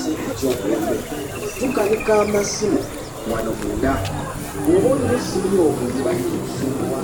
ekyokulabula tukanika amasimu wano munda oba olina essimu y'obuziba likusumbuwa